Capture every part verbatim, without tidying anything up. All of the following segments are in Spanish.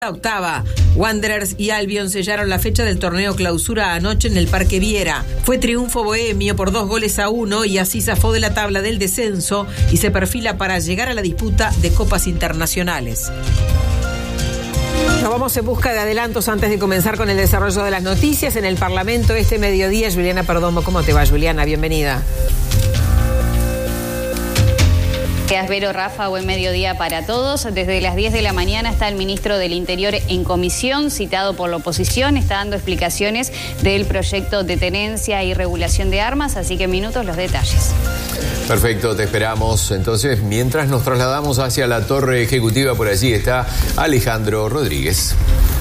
La octava, Wanderers y Albion sellaron la fecha del torneo clausura anoche en el Parque Viera. Fue triunfo bohemio por dos goles a uno y así zafó de la tabla del descenso y se perfila para llegar a la disputa de copas internacionales. Nos vamos en busca de adelantos antes de comenzar con el desarrollo de las noticias. En el Parlamento este mediodía, Juliana Perdomo. ¿Cómo te va, Juliana? Bienvenida. Gracias, Vero, Rafa, buen mediodía para todos. Desde las diez de la mañana está el ministro del Interior en comisión, citado por la oposición, está dando explicaciones del proyecto de tenencia y regulación de armas, así que en minutos los detalles. Perfecto, te esperamos. Entonces, mientras nos trasladamos hacia la torre ejecutiva, por allí está Alejandro Rodríguez.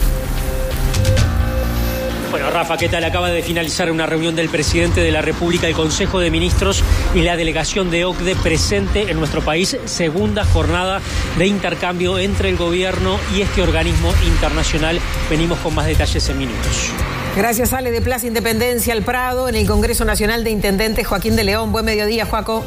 Bueno, Rafa, ¿qué tal? Acaba de finalizar una reunión del presidente de la República, el Consejo de Ministros y la delegación de OCDE presente en nuestro país. Segunda jornada de intercambio entre el gobierno y este organismo internacional. Venimos con más detalles en minutos. Gracias, Ale. De Plaza Independencia al Prado, en el Congreso Nacional de Intendentes, Joaquín de León. Buen mediodía, Joaco.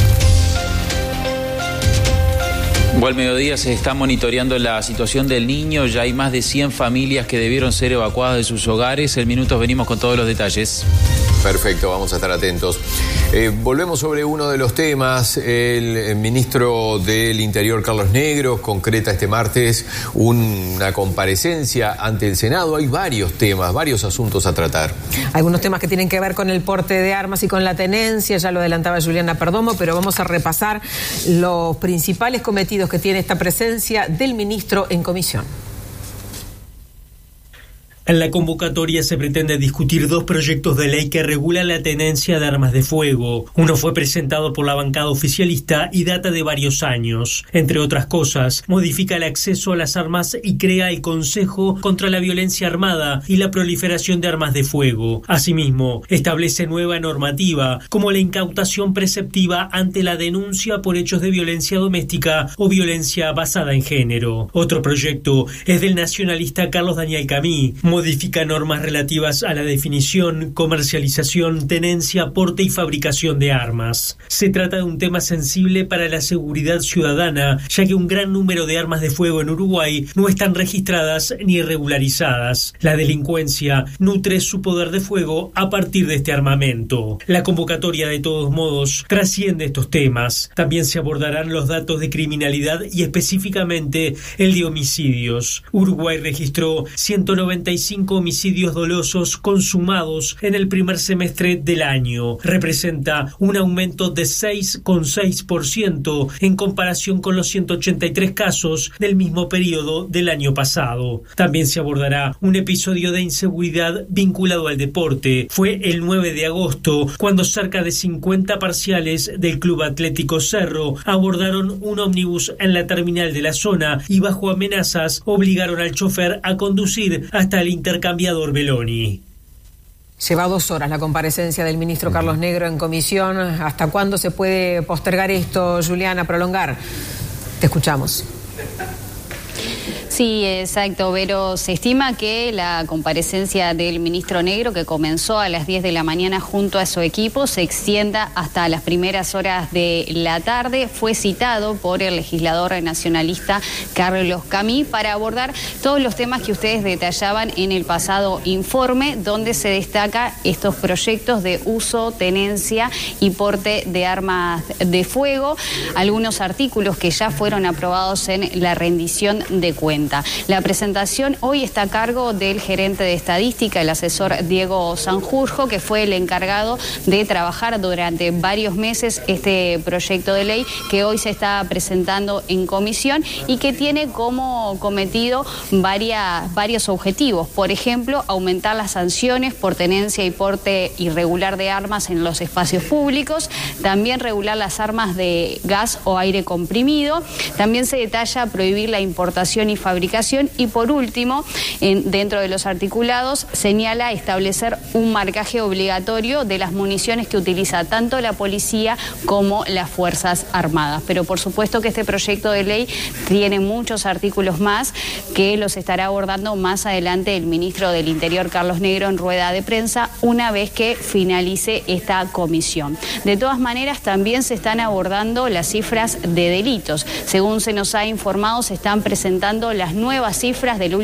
Buen mediodía, se está monitoreando la situación del niño, ya hay más de cien familias que debieron ser evacuadas de sus hogares. En minutos venimos con todos los detalles. Perfecto, vamos a estar atentos. Eh, volvemos sobre uno de los temas. El, el ministro del Interior, Carlos Negros, concreta este martes una comparecencia ante el Senado. Hay varios temas, varios asuntos a tratar. Algunos temas que tienen que ver con el porte de armas y con la tenencia, ya lo adelantaba Juliana Perdomo, pero vamos a repasar los principales cometidos que tiene esta presencia del ministro en comisión. En la convocatoria se pretende discutir dos proyectos de ley que regulan la tenencia de armas de fuego. Uno fue presentado por la bancada oficialista y data de varios años. Entre otras cosas, modifica el acceso a las armas y crea el Consejo contra la Violencia Armada y la Proliferación de Armas de Fuego. Asimismo, establece nueva normativa, como la incautación preceptiva ante la denuncia por hechos de violencia doméstica o violencia basada en género. Otro proyecto es del nacionalista Carlos Daniel Camí. Modifica normas relativas a la definición, comercialización, tenencia, porte y fabricación de armas. Se trata de un tema sensible para la seguridad ciudadana, ya que un gran número de armas de fuego en Uruguay no están registradas ni regularizadas. La delincuencia nutre su poder de fuego a partir de este armamento. La convocatoria, de todos modos, trasciende estos temas. También se abordarán los datos de criminalidad y específicamente el de homicidios. Uruguay registró ciento noventa y cinco homicidios dolosos consumados en el primer semestre del año. Representa un aumento de seis coma seis por ciento en comparación con los ciento ochenta y tres casos del mismo periodo del año pasado. También se abordará un episodio de inseguridad vinculado al deporte. Fue el nueve de agosto cuando cerca de cincuenta parciales del Club Atlético Cerro abordaron un ómnibus en la terminal de la zona y bajo amenazas obligaron al chofer a conducir hasta el intercambiador Beloni. Lleva dos horas la comparecencia del ministro Carlos Negro en comisión. ¿Hasta cuándo se puede postergar esto, Juliana, prolongar? Te escuchamos. Sí, exacto, Vero. Se estima que la comparecencia del ministro Negro, que comenzó a las diez de la mañana junto a su equipo, se extienda hasta las primeras horas de la tarde. Fue citado por el legislador nacionalista Carlos Camí para abordar todos los temas que ustedes detallaban en el pasado informe, donde se destaca estos proyectos de uso, tenencia y porte de armas de fuego, algunos artículos que ya fueron aprobados en la rendición de cuentas. La presentación hoy está a cargo del gerente de estadística, el asesor Diego Sanjurjo, que fue el encargado de trabajar durante varios meses este proyecto de ley que hoy se está presentando en comisión y que tiene como cometido varias, varios objetivos. Por ejemplo, aumentar las sanciones por tenencia y porte irregular de armas en los espacios públicos, también regular las armas de gas o aire comprimido, también se detalla prohibir la importación y fabricación y por último, en, dentro de los articulados, señala establecer un marcaje obligatorio de las municiones que utiliza tanto la policía como las Fuerzas Armadas. Pero por supuesto que este proyecto de ley tiene muchos artículos más que los estará abordando más adelante el ministro del Interior, Carlos Negro, en rueda de prensa, una vez que finalice esta comisión. De todas maneras, también se están abordando las cifras de delitos. Según se nos ha informado, se están presentando las nuevas cifras del último